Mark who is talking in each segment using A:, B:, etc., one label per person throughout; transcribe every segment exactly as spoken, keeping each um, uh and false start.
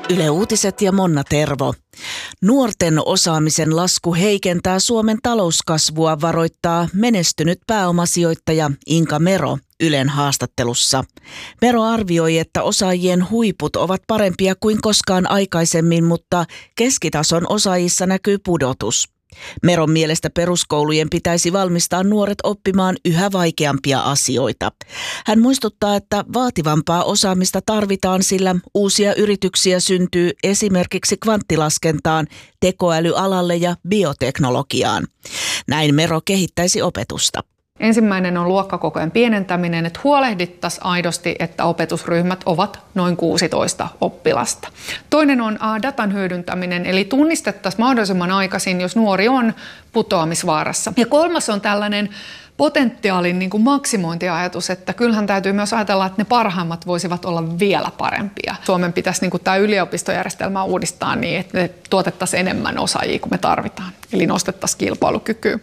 A: Yle Uutiset ja Monna Tervo. Nuorten osaamisen lasku heikentää Suomen talouskasvua, varoittaa menestynyt pääomasijoittaja Inka Mero Ylen haastattelussa. Mero arvioi, että osaajien huiput ovat parempia kuin koskaan aikaisemmin, mutta keskitason osaajissa näkyy pudotus. Meron mielestä peruskoulujen pitäisi valmistaa nuoret oppimaan yhä vaikeampia asioita. Hän muistuttaa, että vaativampaa osaamista tarvitaan, sillä uusia yrityksiä syntyy esimerkiksi kvanttilaskentaan, tekoälyalalle ja bioteknologiaan. Näin Mero kehittäisi opetusta.
B: Ensimmäinen on luokkakokojen pienentäminen, että huolehdittaisiin aidosti, että opetusryhmät ovat noin kuusitoista oppilasta. Toinen on datan hyödyntäminen, eli tunnistettaisiin mahdollisimman aikaisin, jos nuori on putoamisvaarassa. Ja kolmas on tällainen potentiaalin niin kuin maksimointiajatus, että kyllähän täytyy myös ajatella, että ne parhaimmat voisivat olla vielä parempia. Suomen pitäisi niin kuin tämä yliopistojärjestelmä uudistaa niin, että me tuotettaisiin enemmän osaajia kuin me tarvitaan, eli nostettaisiin kilpailukykyä.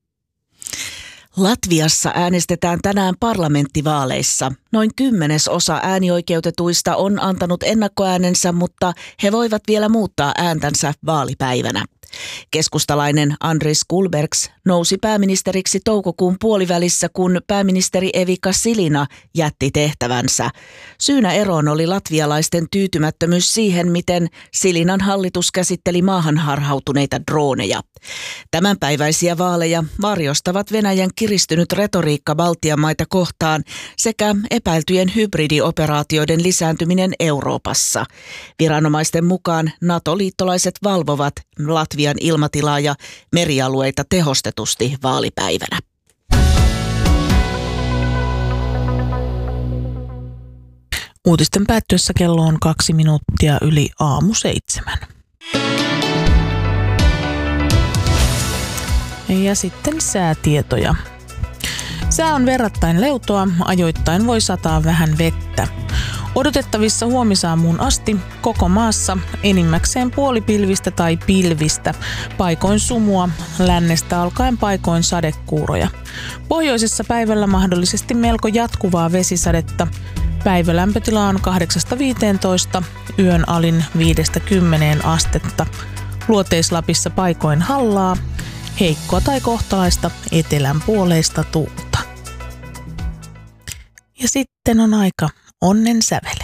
A: Latviassa äänestetään tänään parlamenttivaaleissa. Noin kymmenesosa äänioikeutetuista on antanut ennakkoäänensä, mutta he voivat vielä muuttaa ääntänsä vaalipäivänä. Keskustalainen Andris Kulbergs nousi pääministeriksi toukokuun puolivälissä, kun pääministeri Evika Silina jätti tehtävänsä. Syynä eroon oli latvialaisten tyytymättömyys siihen, miten Silinan hallitus käsitteli maahan harhautuneita drooneja. Tämänpäiväisiä vaaleja varjostavat Venäjän kiristynyt retoriikka Baltian maita kohtaan sekä epäiltyjen hybridioperaatioiden lisääntyminen Euroopassa. Viranomaisten mukaan NATO-liittolaiset valvovat Latvian ilmatilaa ja merialueita tehostetusti vaalipäivänä.
C: Uutisten päättyessä kello on kaksi minuuttia yli aamu seitsemän. Ja sitten säätietoja. Sää on verrattain leutoa, ajoittain voi sataa vähän vettä. Odotettavissa huomisaamuun asti koko maassa enimmäkseen puolipilvistä tai pilvistä, paikoin sumua, lännestä alkaen paikoin sadekuuroja. Pohjoisessa päivällä mahdollisesti melko jatkuvaa vesisadetta. Päivälämpötila on kahdeksasta viiteentoista, yön alin viidestä kymmeneen astetta. Luoteislapissa paikoin hallaa, heikkoa tai kohtalaista etelän puoleista tuulta. Ja sitten on aika onnen sävel.